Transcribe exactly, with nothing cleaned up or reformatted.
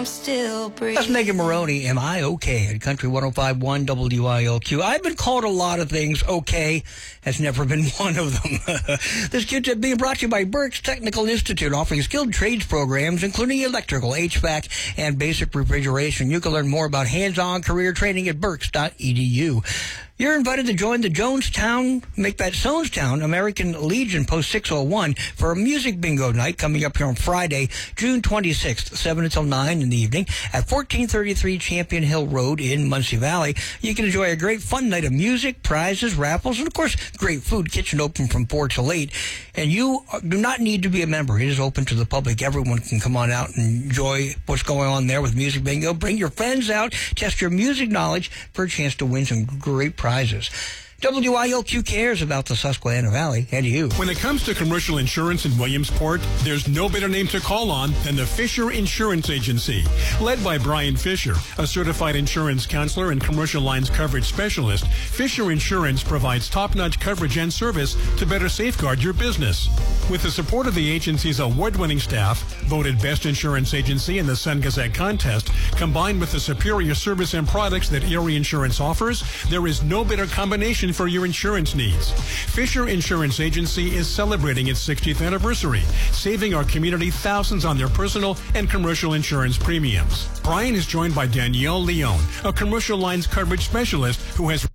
I'm still breathing. That's Megan Maroney, Am I Okay? At Country one oh five point one W I L Q. I've been called a lot of things. Okay has never been one of them. This Q-tip being brought to you by Burke's Technical Institute, offering skilled trades programs, including electrical, H V A C, and basic refrigeration. You can learn more about hands-on career training at burks dot e d u. You're invited to join the Jonestown, make that Sonestown American Legion Post six oh one for a music bingo night coming up here on Friday, June twenty-sixth, seven until nine in the evening at fourteen thirty-three Champion Hill Road in Muncie Valley. You can enjoy a great fun night of music, prizes, raffles, and of course, great food. Kitchen open from four till eight. And you do not need to be a member. It is open to the public. Everyone can come on out and enjoy what's going on there with Music Bingo. Bring your friends out, test your music knowledge for a chance to win some great prizes. W I L Q cares about the Susquehanna Valley and you. When it comes to commercial insurance in Williamsport, there's no better name to call on than the Fisher Insurance Agency. Led by Brian Fisher, a certified insurance counselor and commercial lines coverage specialist, Fisher Insurance provides top-notch coverage and service to better safeguard your business. With the support of the agency's award-winning staff, voted Best Insurance Agency in the Sun Gazette contest, combined with the superior service and products that Erie Insurance offers, there is no better combination for your insurance needs. Fisher Insurance Agency is celebrating its sixtieth anniversary, saving our community thousands on their personal and commercial insurance premiums. Brian is joined by Danielle Leone, a commercial lines coverage specialist who has